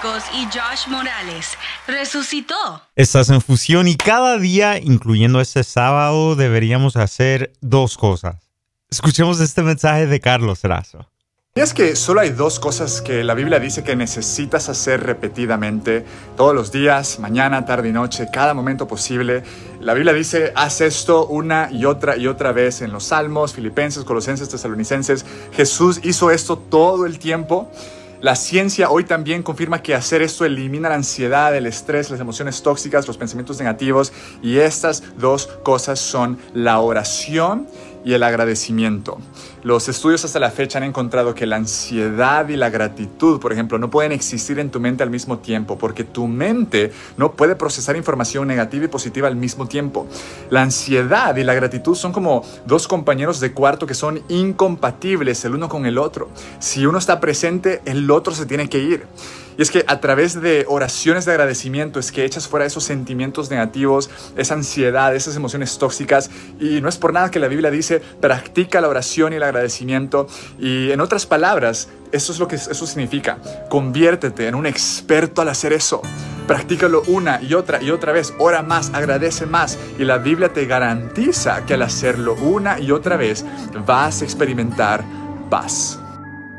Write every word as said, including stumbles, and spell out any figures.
Marcos y Josh Morales resucitó. Estás en Fusión y cada día, incluyendo este sábado, deberíamos hacer dos cosas. Escuchemos este mensaje de Carlos Razo. ¿Sabías que solo hay dos cosas que la Biblia dice que necesitas hacer repetidamente todos los días, mañana, tarde y noche, cada momento posible? La Biblia dice, haz esto una y otra y otra vez en los Salmos, Filipenses, Colosenses, Tesalonicenses. Jesús hizo esto todo el tiempo. La ciencia hoy también confirma que hacer esto elimina la ansiedad, el estrés, las emociones tóxicas, los pensamientos negativos. Y estas dos cosas son la oración y el agradecimiento. Los estudios hasta la fecha han encontrado que la ansiedad y la gratitud, por ejemplo, no pueden existir en tu mente al mismo tiempo, porque tu mente no puede procesar información negativa y positiva al mismo tiempo. La ansiedad y la gratitud son como dos compañeros de cuarto que son incompatibles el uno con el otro. Si uno está presente, el otro se tiene que ir. Y es que a través de oraciones de agradecimiento es que echas fuera esos sentimientos negativos, esa ansiedad, esas emociones tóxicas. Y no es por nada que la Biblia dice, practica la oración y el agradecimiento. Y en otras palabras, eso es lo que eso significa. Conviértete en un experto al hacer eso. Practícalo una y otra y otra vez. Ora más, agradece más. Y la Biblia te garantiza que al hacerlo una y otra vez vas a experimentar paz.